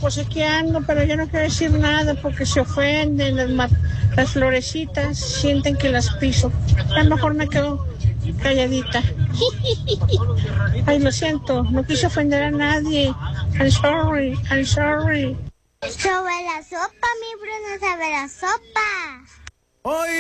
pues aquí ando, pero yo no quiero decir nada porque se ofenden, las florecitas sienten que las piso. A lo mejor me quedo calladita. Ay, lo siento, no quise ofender a nadie. I'm sorry, I'm sorry. Sobre la sopa, mi Bruno, sobre la sopa. Hoy